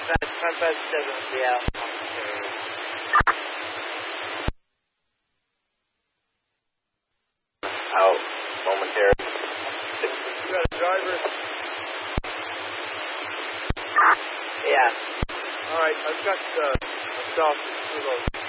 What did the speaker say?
557 will be out momentarily. Out momentarily. You got a driver? Yeah. All right, I've got myself and two of those